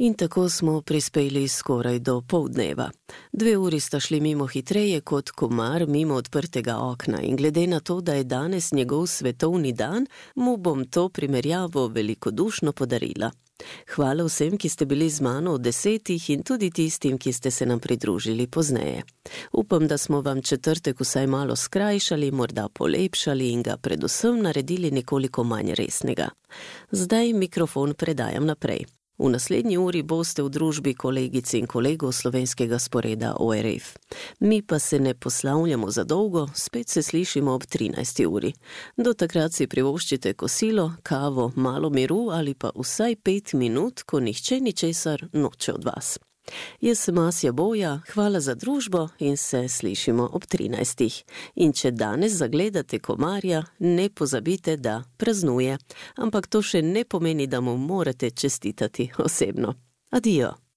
In tako smo prispeli skoraj do poldneva. 2 uri sta šli mimo hitreje kot komar mimo odprtega okna in glede na to, da je danes njegov svetovni dan, mu bom to primerjavo velikodušno podarila. Hvala vsem, ki ste bili z mano od 10 in tudi tistim, ki ste se nam pridružili pozneje. Upam, da smo vam četrtek vsaj malo skrajšali, morda polepšali in ga predvsem naredili nekoliko manj resnega. Zdaj mikrofon predajam naprej. V naslednji uri boste v družbi kolegic in kolegov slovenskega sporeda ORF. Mi pa se ne poslavljamo za dolgo, spet se slišimo ob 13. uri. Do takrat si privoščite kosilo, kavo, malo miru ali pa vsaj 5 minut, ko nihče ničesar noče od vas. Jaz sem Asja Boja, hvala za družbo in se slišimo ob 13. In če danes zagledate komarja, ne pozabite, da praznuje. Ampak to še ne pomeni, da mu morate čestitati osebno. Adijo.